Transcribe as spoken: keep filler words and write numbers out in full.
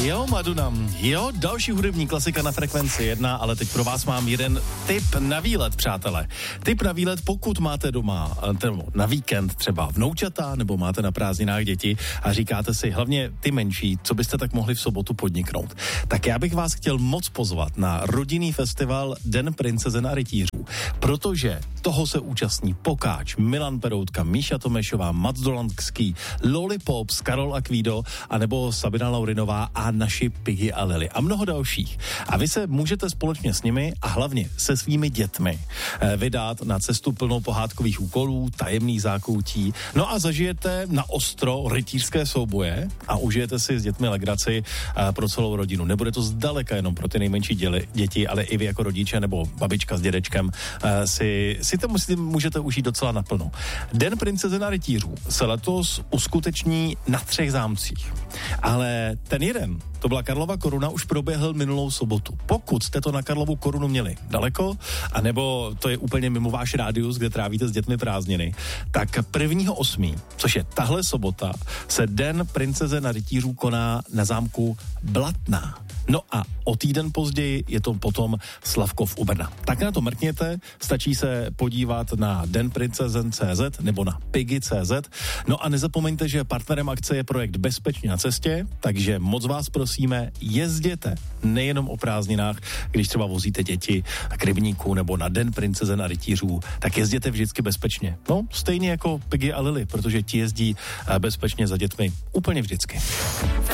Jo, Madonna, jo, další hudební klasika na Frekvenci jedna, ale teď pro vás mám jeden tip na výlet, přátelé. Tip na výlet, pokud máte doma na víkend třeba vnoučata, nebo máte na prázdninách děti a říkáte si, hlavně ty menší, co byste tak mohli v sobotu podniknout. Tak já bych vás chtěl moc pozvat na rodinný festival Den princezen a rytířů, protože toho se účastní Pokáč, Milan Peroutka, Míša Tomešová, Mats Dolandský, Lollipops, Karol Akvído, anebo Sabina Laurinová a naši Piggy a Lily a mnoho dalších. A vy se můžete společně s nimi a hlavně se svými dětmi vydat na cestu plnou pohádkových úkolů, tajemných zákoutí, no a zažijete na ostro rytířské souboje a užijete si s dětmi legraci pro celou rodinu. Nebude to zdaleka jenom pro ty nejmenší děli, děti, ale i vy jako rodiče nebo babička s dědečkem si, si to musíte, můžete užít docela naplno. Den princezen a rytířů se letos uskuteční na třech zámcích. Ale ten jeden, to byla Karlova koruna, už proběhl minulou sobotu. Pokud jste to na Karlovu korunu měli daleko, anebo to je úplně mimo váš rádius, kde trávíte s dětmi prázdniny, tak prvního osmého, což je tahle sobota, se Den princezen a rytířů koná na zámku Blatná. No a o týden později je to potom Slavkov u Brna. Tak na to mrkněte, stačí se podívat na den princezen tečka cé zet nebo na piggy tečka cé zet. No a nezapomeňte, že partnerem akce je projekt Bezpečně na cestě, takže moc vás prosíme, jezděte nejenom o prázdninách, když třeba vozíte děti k rybníku nebo na Den princezen a rytířů, tak jezděte vždycky bezpečně. No, stejně jako Piggy a Lily, protože ti jezdí bezpečně za dětmi úplně vždycky.